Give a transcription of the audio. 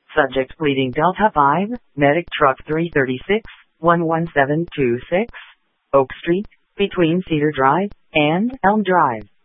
Subject bleeding Delta 5, medic truck 336, 11726, Oak Street, between Cedar Drive and Elm Drive.